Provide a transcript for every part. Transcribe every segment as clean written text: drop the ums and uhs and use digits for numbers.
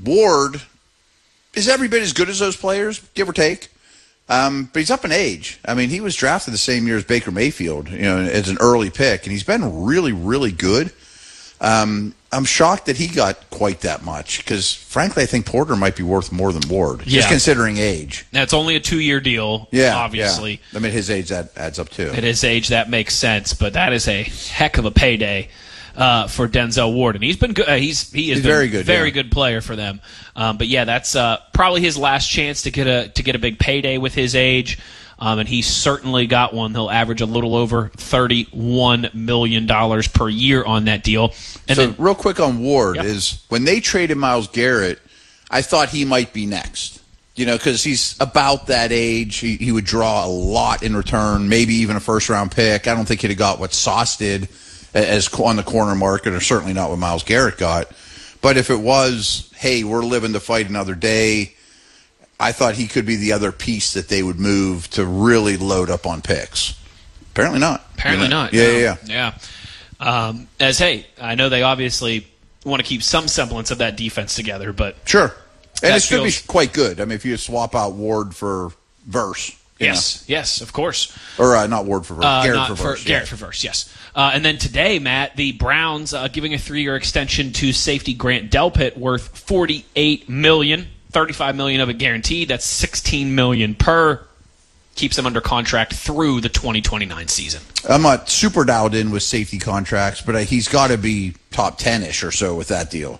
Ward is every bit as good as those players, give or take. But he's up in age. I mean, he was drafted the same year as Baker Mayfield, as an early pick, and he's been really, really good. I'm shocked that he got quite that much because, frankly, I think Porter might be worth more than Ward, just considering age. Now, it's only a 2-year deal, obviously. Yeah. I mean, his age, that adds up, too. At his age, that makes sense, but that is a heck of a payday for Denzel Ward. And he's been good. He's very good. Very good player for them. But, yeah, that's probably his last chance to get a big payday with his age. And he certainly got one. He'll average a little over $31 million per year on that deal. And so real quick on Ward is when they traded Myles Garrett, I thought he might be next. Because he's about that age. He would draw a lot in return, maybe even a first-round pick. I don't think he'd have got what Sauce did as on the corner market, or certainly not what Myles Garrett got. But if it was, hey, we're living to fight another day, I thought he could be the other piece that they would move to really load up on picks. Apparently not. Apparently not. Yeah. I know they obviously want to keep some semblance of that defense together, but sure. And it should be quite good. I mean, if you swap out Ward for Verse. Yes, of course. Or not Ward for Verse. Garrett for Verse. Garrett for Verse, yes. And then today, Matt, the Browns giving a 3-year extension to safety Grant Delpit worth $48 million. $35 million of it guaranteed. That's $16 million per. Keeps him under contract through the 2029 season. I'm not super dialed in with safety contracts, but he's got to be top 10-ish or so with that deal.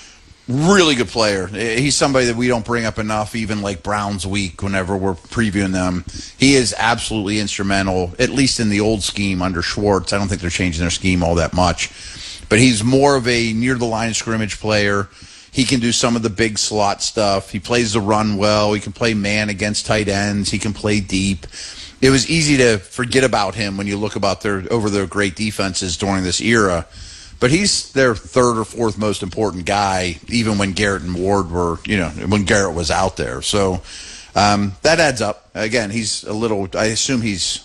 Really good player. He's somebody that we don't bring up enough, even like Browns Week whenever we're previewing them. He is absolutely instrumental, at least in the old scheme under Schwartz. I don't think they're changing their scheme all that much. But he's more of a near-the-line of scrimmage player. He can do some of the big slot stuff. He plays the run well. He can play man against tight ends. He can play deep. It was easy to forget about him when you look about over their great defenses during this era. But he's their third or fourth most important guy, even when Garrett and Ward were, when Garrett was out there. So that adds up. Again, he's I assume he's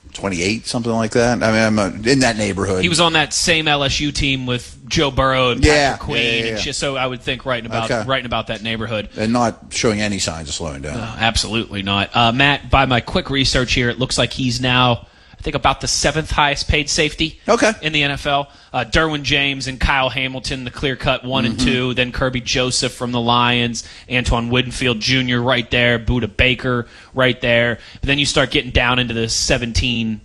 28, something like that. I mean, I'm in that neighborhood. He was on that same LSU team with Joe Burrow and Patrick Queen, and just so I would think right about that neighborhood, and not showing any signs of slowing down. Absolutely not. Matt, by my quick research here, it looks like he's now, I think, about the 7th highest paid safety in the NFL. Derwin James and Kyle Hamilton, the clear-cut 1 and 2. Then Kirby Joseph from the Lions, Antoine Winfield Jr. right there, Budda Baker right there. But then you start getting down into the 17,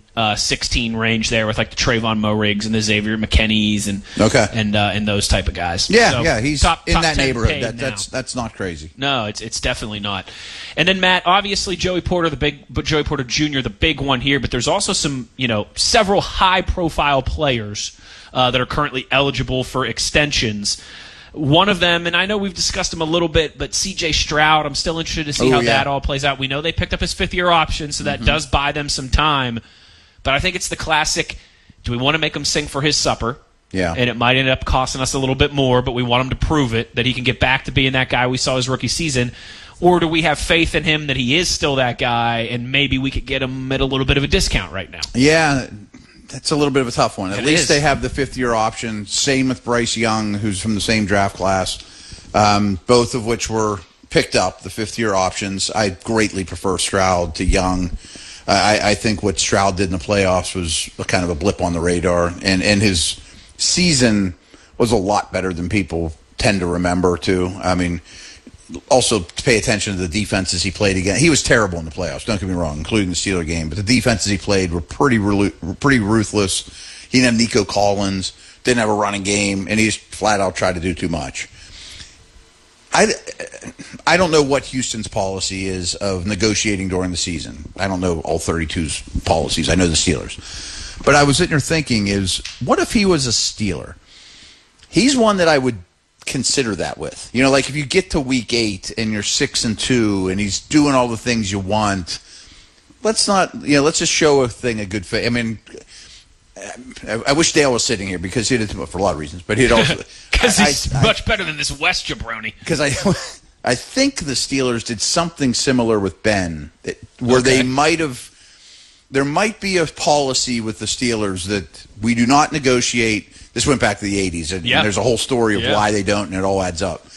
16 range there with like the Trayvon Moe-Riggs and the Xavier McKinney's and those type of guys. Yeah, he's top in that neighborhood. That's not crazy. No, it's definitely not. And then Matt, obviously Joey Porter Jr., the big one here, but there's also some, several high-profile players that are currently eligible for extensions. One of them, and I know we've discussed him a little bit, but C.J. Stroud, I'm still interested to see how that all plays out. We know they picked up his 5th-year option, so that does buy them some time. But I think it's the classic, do we want to make him sing for his supper? Yeah. And it might end up costing us a little bit more, but we want him to prove it, that he can get back to being that guy we saw his rookie season. Or do we have faith in him that he is still that guy, and maybe we could get him at a little bit of a discount right now? Yeah, that's a little bit of a tough one. At least they have the 5th-year option. Same with Bryce Young, who's from the same draft class, both of which were picked up, the 5th-year options. I greatly prefer Stroud to Young. I think what Stroud did in the playoffs was kind of a blip on the radar, and his season was a lot better than people tend to remember, too. I mean, also to pay attention to the defenses he played against. He was terrible in the playoffs, don't get me wrong, including the Steeler game, but the defenses he played were pretty ruthless. He didn't have Nico Collins, didn't have a running game, and he just flat out tried to do too much. I don't know what Houston's policy is of negotiating during the season. I don't know all 32's policies. I know the Steelers. But I was sitting there thinking what if he was a Steeler? He's one that I would consider that with. Like if you get to week 8 and you're 6-2 and he's doing all the things you want, let's just show a thing a good faith. I mean, I wish Dale was sitting here because he did for a lot of reasons, but he'd also because he's much better than this West jabroni. Because I think the Steelers did something similar with Ben, where there might be a policy with the Steelers that we do not negotiate. This went back to the 80s, and there's a whole story of why they don't, and it all adds up.